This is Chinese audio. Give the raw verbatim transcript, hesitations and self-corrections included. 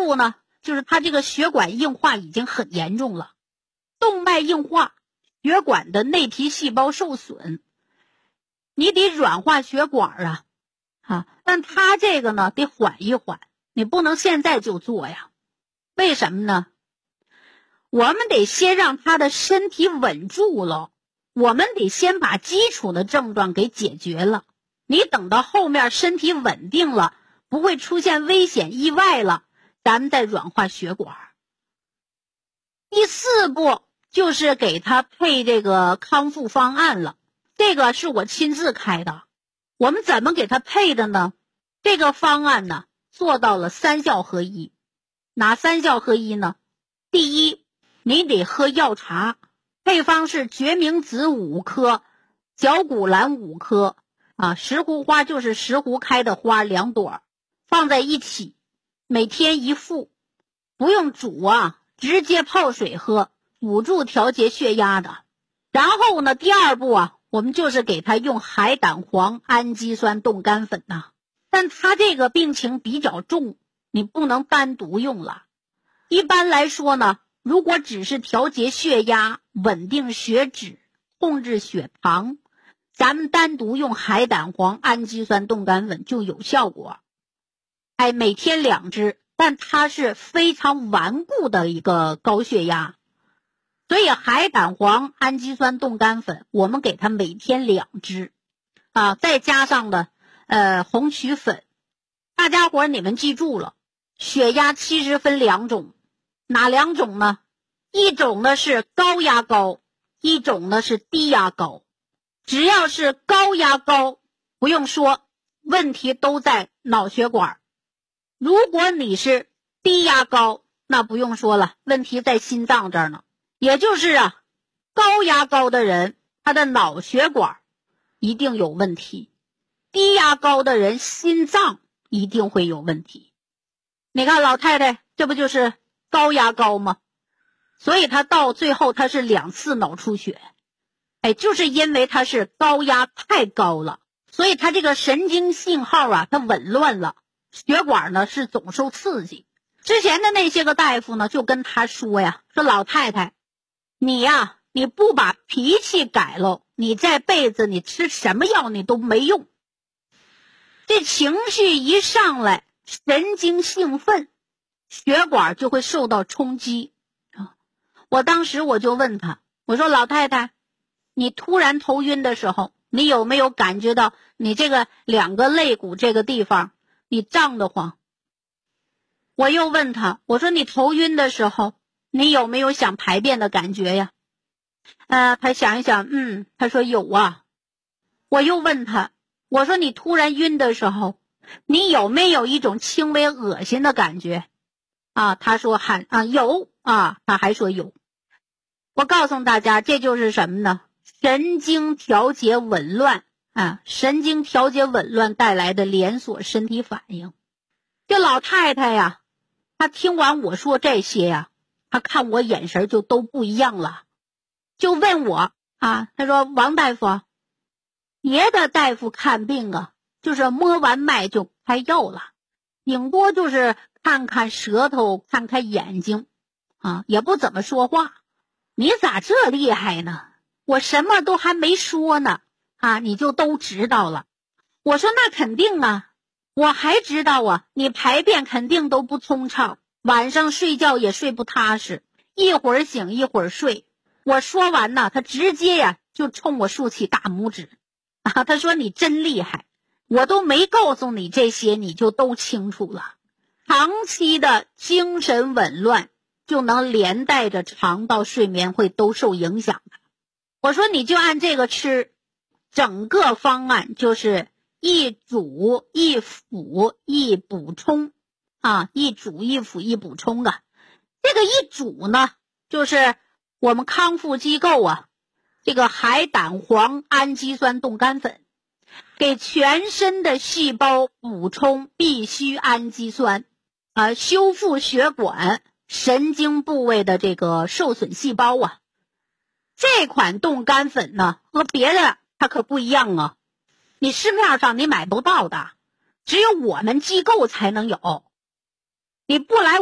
步呢，就是他这个血管硬化已经很严重了，动脉硬化，血管的内皮细胞受损，你得软化血管啊，啊，但他这个呢得缓一缓，你不能现在就做呀。为什么呢？我们得先让他的身体稳住了，我们得先把基础的症状给解决了。你等到后面身体稳定了，不会出现危险意外了，咱们再软化血管。第四步就是给他配这个康复方案了，这个是我亲自开的。我们怎么给他配的呢？这个方案呢，做到了三效合一。哪三效合一呢？第一，你得喝药茶，配方是决明子五颗，绞股蓝五颗，啊，石斛花就是石斛开的花两朵，放在一起，每天一副，不用煮啊，直接泡水喝，辅助调节血压的。然后呢，第二步啊，我们就是给他用海胆黄氨基酸冻干粉呐、啊，但他这个病情比较重，你不能单独用了。一般来说呢，如果只是调节血压、稳定血脂、控制血糖，咱们单独用海胆黄氨基酸冻干粉就有效果。哎，每天两支，但它是非常顽固的一个高血压，所以海胆黄氨基酸冻干粉我们给它每天两支啊，再加上的呃红曲粉。大家伙你们记住了，血压其实分两种，哪两种呢？一种呢是高压高，一种呢是低压高。只要是高压高，不用说，问题都在脑血管。如果你是低压高，那不用说了，问题在心脏这儿呢。也就是啊，高压高的人，他的脑血管一定有问题，低压高的人心脏一定会有问题。你看老太太，这不就是高压高吗？所以他到最后他是两次脑出血。哎，就是因为他是高压太高了，所以他这个神经信号啊，它紊乱了，血管呢是总受刺激。之前的那些个大夫呢，就跟他说呀，说老太太，你呀，你不把脾气改了，你这辈子你吃什么药你都没用。这情绪一上来，神经兴奋，血管就会受到冲击啊。我当时我就问他，我说老太太，你突然头晕的时候，你有没有感觉到你这个两个肋骨这个地方你胀得慌？我又问他，我说你头晕的时候你有没有想排便的感觉呀？呃，他想一想，嗯，他说有啊。我又问他，我说你突然晕的时候你有没有一种轻微恶心的感觉啊？他说还啊有啊，他还说有。我告诉大家，这就是什么呢？神经调节紊乱啊，神经调节紊乱带来的连锁身体反应。这老太太呀，她听完我说这些呀，她看我眼神就都不一样了，就问我啊，她说王大夫，别的大夫看病啊，就是摸完脉就开药了，顶多就是看看舌头，看看眼睛啊，也不怎么说话。你咋这厉害呢？我什么都还没说呢啊，你就都知道了。我说那肯定啊，我还知道啊，你排便肯定都不通畅，晚上睡觉也睡不踏实，一会儿醒一会儿睡。我说完呢，他直接呀就冲我竖起大拇指啊，他说你真厉害，我都没告诉你这些你就都清楚了。长期的精神紊乱就能连带着肠道睡眠会都受影响的。我说你就按这个吃，整个方案就是一煮一辅一补充啊，一煮一辅一补充啊。这个一煮呢，就是我们康复机构啊，这个海胆黄氨基酸冻干粉，给全身的细胞补充必需氨基酸啊，修复血管神经部位的这个受损细胞啊。这款冻干粉呢，和别的它可不一样啊，你市面上你买不到的，只有我们机构才能有。你不来